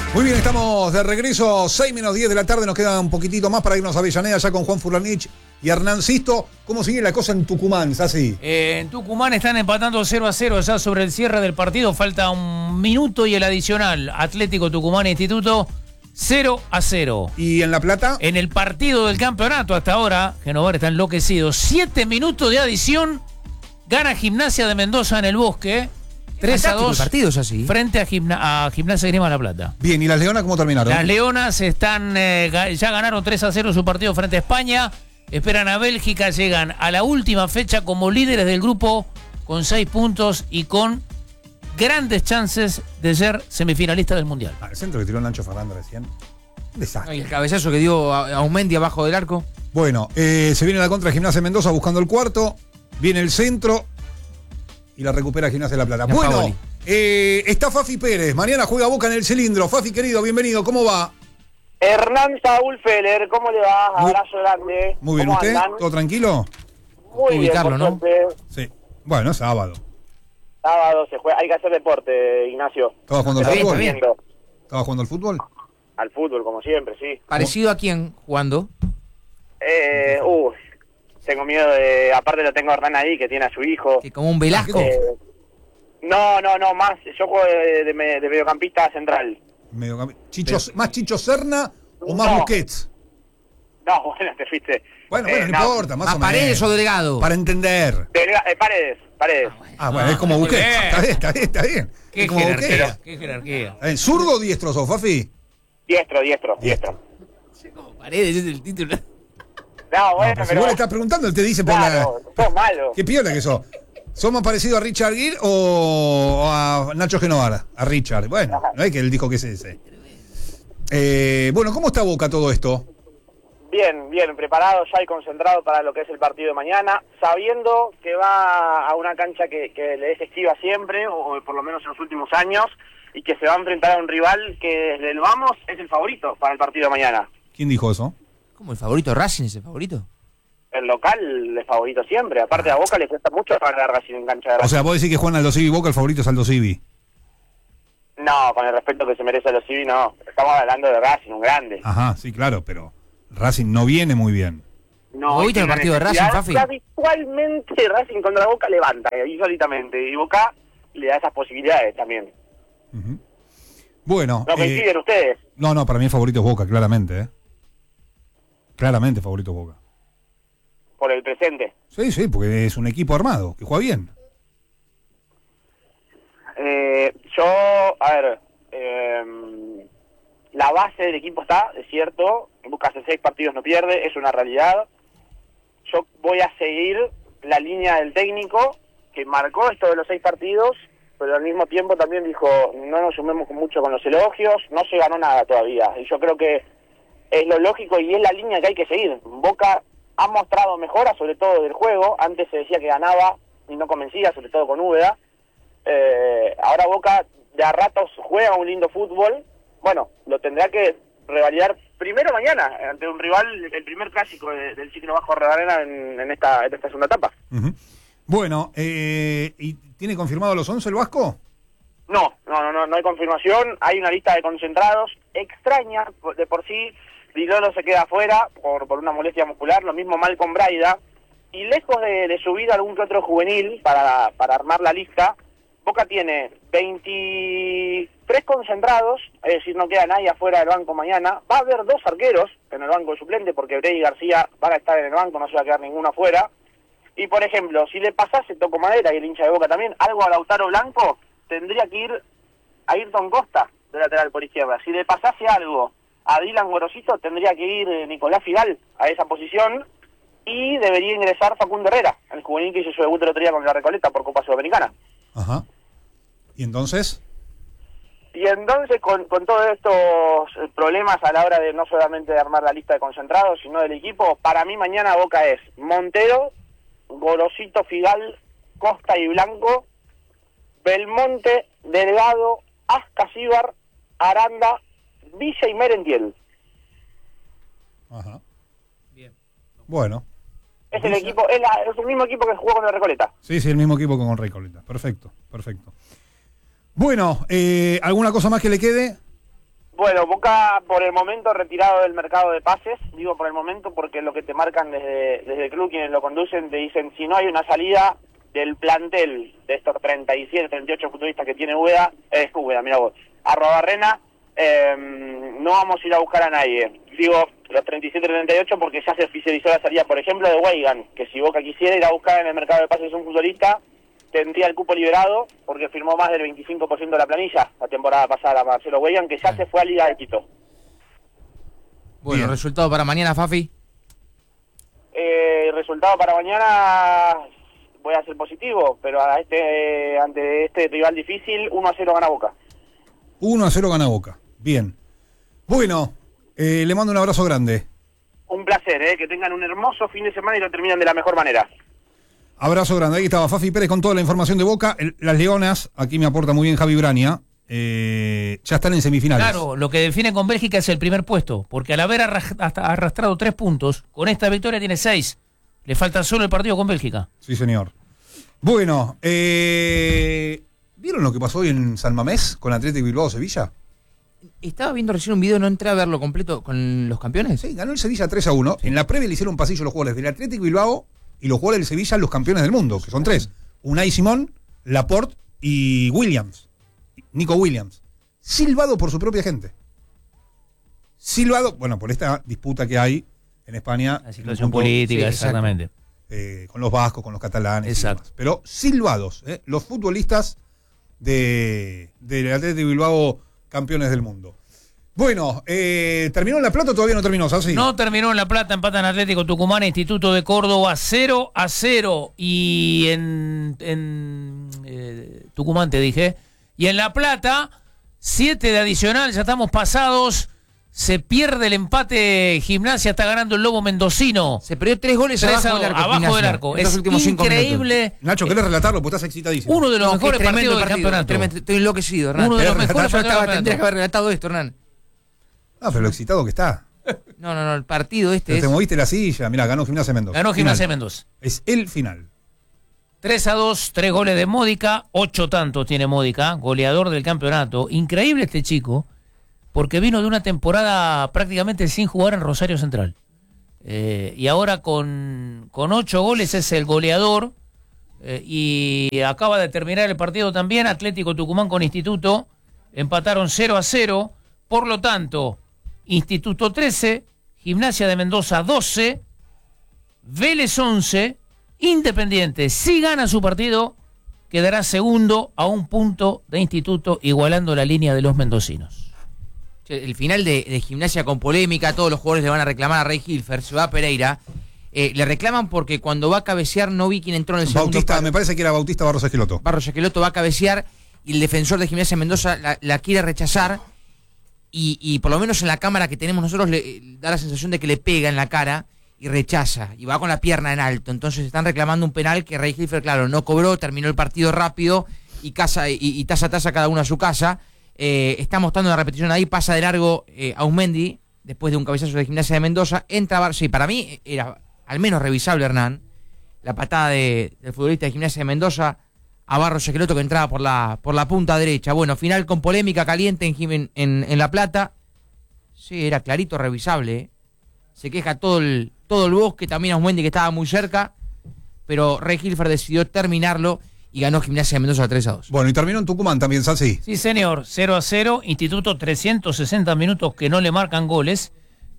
Muy bien, estamos de regreso, 6 menos 10 de la tarde, nos queda un poquitito más para irnos a Avellaneda ya con Juan Furlanich y Hernán Sisto. ¿Cómo sigue la cosa en Tucumán, Sassi? En Tucumán están empatando 0-0 ya sobre el cierre del partido, falta un minuto y el adicional. Atlético Tucumán Instituto 0-0. ¿Y en La Plata? En el partido del campeonato hasta ahora, Genovar está enloquecido, 7 minutos de adición, gana Gimnasia de Mendoza en el Bosque. 3-2 partidos así. Frente a Gimnasia Grima de La Plata. Bien, ¿y las Leonas cómo terminaron? Las Leonas están ya ganaron 3-0 su partido frente a España. Esperan a Bélgica, llegan a la última fecha como líderes del grupo con 6 puntos y con grandes chances de ser semifinalistas del Mundial. El centro que tiró Nacho Fernández recién. Un desastre. Y el cabezazo que dio a Aumendi abajo del arco. Bueno, se viene la contra de Gimnasia de Mendoza buscando el cuarto. Viene el centro y la recupera Gimnasia de La Plata. Bueno, está Fafi Pérez. Mañana juega Boca en el cilindro. Fafi, querido, bienvenido. ¿Cómo va? Hernán Saúl Feller, ¿cómo le va? Abrazo grande. Muy bien, ¿Cómo ¿usted? andan? ¿Todo tranquilo? Muy bien, Ubicarlo, por ¿no? suerte. Sí. Bueno, sábado. Sábado se juega. Hay que hacer deporte, Ignacio. ¿Estabas jugando al Está bien, fútbol? está bien. ¿Estabas jugando al fútbol? Al fútbol, como siempre, sí. ¿Parecido a quién jugando? Tengo miedo de... Aparte lo tengo a Hernán ahí, que tiene a su hijo. Que como un Velasco. No, más. Yo juego de mediocampista central. ¿Más Chicho Serna o más No. Busquets? No, bueno, te fuiste. Bueno, no importa, más ¿Más o menos. Paredes o Delgado? Para entender. Paredes. Ah, bueno, es como muy Busquets. bien. Está bien. Qué Es como jerarquía, Busquets. qué jerarquía. ¿Zurdo o diestro sos, Fafi? Diestro. Paredes es el título. No, bueno, Pero si pero... vos le estás preguntando, él te dice por Claro, sos malo. ¿Qué piola que sos? ¿Sos más parecido a Richard Gere o a Nacho Genovar? A Richard. Bueno, no es que él dijo que es ese. Bueno, ¿cómo está Boca todo esto? Bien, preparado ya y concentrado para lo que es el partido de mañana, sabiendo que va a una cancha que le es esquiva siempre, o por lo menos en los últimos años, y que se va a enfrentar a un rival que desde el vamos es el favorito para el partido de mañana. ¿Quién dijo eso? ¿Cómo el favorito? ¿Racing es el favorito? El local es favorito siempre, aparte a Boca le cuesta mucho ganar Racing en cancha de O Racing. sea, vos decís que juegan Aldo Civi y Boca, el favorito es Aldo Civi. No, con el respeto que se merece a los Civi, no. Estamos hablando de Racing, un grande. Ajá, sí, claro, pero Racing no viene muy bien. No, ¿Vos viste el partido de Racing, Fafi? Habitualmente Racing contra Boca levanta, insólitamente, y Boca le da esas posibilidades también. Ujú. Bueno. ¿No coinciden ustedes? No, para mí el favorito es Boca, claramente, Claramente favorito es Boca. Por el presente. Sí, porque es un equipo armado, que juega bien. La base del equipo está, es cierto, Boca hace 6 partidos no pierde, es una realidad. Yo voy a seguir la línea del técnico, que marcó esto de los 6 partidos, pero al mismo tiempo también dijo, no nos sumemos mucho con los elogios, no se ganó nada todavía, y yo creo que es lo lógico y es la línea que hay que seguir. Boca ha mostrado mejoras, sobre todo del juego, antes se decía que ganaba y no convencía, sobre todo con Úbeda. Ahora Boca de a ratos juega un lindo fútbol, bueno, lo tendrá que revalidar primero mañana, ante un rival, el primer clásico del ciclo bajo Arena en esta segunda etapa. Uh-huh. Bueno, ¿y tiene confirmado los 11 el Vasco? No hay confirmación, hay una lista de concentrados extraña, de por sí, Dilolo se queda afuera por una molestia muscular, lo mismo Malcolm Braida, y lejos de subir algún que otro juvenil para armar la lista, Boca tiene 23 concentrados, es decir, no queda nadie afuera del banco mañana. Va a haber 2 arqueros en el banco de suplente porque Brey y García van a estar en el banco, no se va a quedar ninguno afuera. Y por ejemplo, si le pasase, toco madera y el hincha de Boca también, algo a Lautaro Blanco, tendría que ir a Ayrton Costa de lateral por izquierda. Si le pasase algo a Dylan Gorosito, tendría que ir Nicolás Figal a esa posición y debería ingresar Facundo Herrera, el juvenil que hizo su debut el otro día con la Recoleta por Copa Sudamericana. Ajá. ¿Y entonces? Y entonces, con todos estos problemas a la hora de no solamente de armar la lista de concentrados, sino del equipo, para mí mañana Boca es Montero, Gorosito, Figal, Costa y Blanco, Belmonte, Delgado, Ascasíbar, Aranda, Villa y Merentiel. Ajá. Bien. Bueno. Es el equipo, es el mismo equipo que jugó con el Recoleta. Sí, el mismo equipo que con Recoleta. Perfecto. Bueno, ¿alguna cosa más que le quede? Bueno, Boca por el momento retirado del mercado de pases, digo por el momento porque lo que te marcan desde el club, quienes lo conducen, te dicen si no hay una salida del plantel de estos 37, 38 futbolistas que tiene Úbeda, mira vos, Arrobarrena, no vamos a ir a buscar a nadie. Digo los 37, 38 porque ya se oficializó la salida, por ejemplo, de Weigan, que si Boca quisiera ir a buscar en el mercado de pases un futbolista, tendría el cupo liberado porque firmó más del 25% de la planilla la temporada pasada Marcelo Weigan, que ya se fue a Liga de Quito. Bueno, Bien. resultado para mañana, Fafi. Resultado para mañana voy a ser positivo, pero ante este rival difícil 1-0 gana Boca. 1-0 gana Boca. Bien. Bueno, le mando un abrazo grande. Un placer, que tengan un hermoso fin de semana y lo terminan de la mejor manera. Abrazo grande. Ahí estaba Fafi Pérez con toda la información de Boca. Las Leonas, aquí me aporta muy bien Javi Brania, ya están en semifinales. Claro, lo que define con Bélgica es el primer puesto, porque al haber arrastrado 3 puntos, con esta victoria tiene 6. Le falta solo el partido con Bélgica. Sí, señor. Bueno, ¿vieron lo que pasó hoy en San Mamés con Atlético Bilbao Sevilla? Estaba viendo recién un video, no entré a verlo completo con los campeones. Sí, ganó el Sevilla 3-1. En la previa le hicieron pasillo los jugadores del Atlético Bilbao y los jugadores del Sevilla, los campeones del mundo, que son 3. Unai Simón, Laporte y Williams. Nico Williams. Silbado por su propia gente. Silbado, bueno, por esta disputa que hay en España. La situación política, sí, exactamente. Con los vascos, con los catalanes. Exacto. Y demás. Pero silbados, los futbolistas del Atlético Bilbao, campeones del mundo. Bueno, ¿terminó en La Plata o todavía no terminó? ¿Así? No terminó en La Plata, empatan Atlético Tucumán, Instituto de Córdoba 0-0. Y en Tucumán te dije. Y en La Plata, 7 de adicional, ya estamos pasados. Se pierde el empate, Gimnasia está ganando el Lobo Mendocino. Se perdió 3 goles 3 abajo del arco. abajo Gimnasia, del arco. en los Es últimos 5 increíble. Nacho, ¿querés relatarlo? Porque estás excitadísimo. Uno de los No, mejores que es tremendo partidos del campeonato. tremendo. Estoy enloquecido, Hernán. Uno de los Pero mejores yo partidos del tendrías que campeonato. haber relatado esto, Hernán. Ah, pero lo excitado que está. No, el partido este Pero te es... moviste la silla. Mirá, ganó Gimnasia Mendoza. Ganó Gimnasia Final. Mendoza. Es el final. 3-2, 3 goles de Módica, 8 tantos tiene Módica, goleador del campeonato. Increíble este chico, porque vino de una temporada prácticamente sin jugar en Rosario Central. Y ahora con 8 goles es el goleador. Y acaba de terminar el partido también. Atlético Tucumán con Instituto empataron 0-0. Por lo tanto, Instituto 13, Gimnasia de Mendoza 12, Vélez 11, Independiente, si gana su partido, quedará segundo a un punto de Instituto, igualando la línea de los mendocinos. El final de Gimnasia con polémica, todos los jugadores le van a reclamar a Rey Hilfer, se va a Pereira. Le reclaman porque cuando va a cabecear, no vi quién entró en el segundo Bautista, palo. me parece que era Bautista Barros Esqueloto. Barros Esqueloto va a cabecear y el defensor de Gimnasia Mendoza la quiere rechazar y por lo menos en la cámara que tenemos nosotros le da la sensación de que le pega en la cara y rechaza y va con la pierna en alto. Entonces están reclamando un penal que Rey Hilfer, claro, no cobró, terminó el partido rápido y taza a taza cada uno a su casa. Está mostrando la repetición ahí, pasa de largo Ausmendi después de un cabezazo de Gimnasia de Mendoza, entra Barros. Sí, para mí era al menos revisable, Hernán, la patada del futbolista de Gimnasia de Mendoza a Barros Esqueloto que entraba por la punta derecha. Bueno, final con polémica caliente en La Plata. Sí, era clarito, revisable. Se queja todo el bosque, también Ausmendi que estaba muy cerca, pero Rey Hilfer decidió terminarlo y ganó Gimnasia de Mendoza 3-2. Bueno, y terminó en Tucumán también, Salsi. Sí, señor, 0-0, Instituto 360 minutos que no le marcan goles.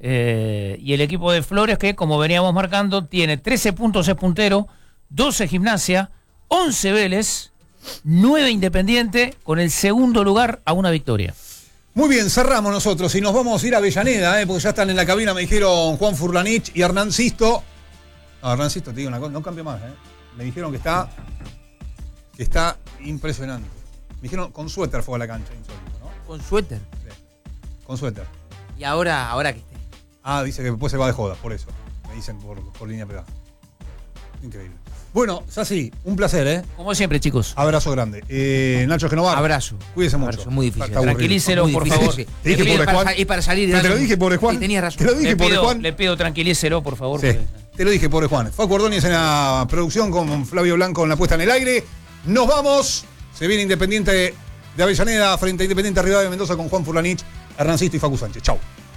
Y el equipo de Flores, que como veníamos marcando, tiene 13 puntos, es puntero, 12 Gimnasia, 11 Vélez, 9 Independiente, con el segundo lugar a una victoria. Muy bien, cerramos nosotros y nos vamos a ir a Avellaneda, porque ya están en la cabina, me dijeron Juan Furlanich y Hernán Sisto. No, Hernán Sisto, te digo una cosa, no cambio más, Me dijeron que está impresionante. Me dijeron con suéter fue a la cancha, insólito, ¿no? Con suéter. Sí, con suéter. Y ahora que esté. Ah, dice que después se va de joda, por eso. Me dicen por línea pegada. Increíble. Bueno, Sassi, un placer, Como siempre, chicos. Abrazo grande. Nacho Genovar. Abrazo. Cuídese mucho. Abrazo, muy difícil. Está aburrido. Tranquilícelo, Muy por difícil, favor. sí. Te dije Es pobre para- Juan. es para salir de Pero te lo algo. dije, pobre Juan. Sí, tenías razón. Te lo dije, pobre Juan. Le pido tranquilícelo, por favor. Sí, porque- te lo dije, pobre Juan. Facu Ordóñez en la producción con Flavio Blanco en la puesta en el aire. Nos vamos. Se viene Independiente de Avellaneda frente a Independiente Rivadavia de Mendoza con Juan Furlanich Hernancito y Facu Sánchez. Chau.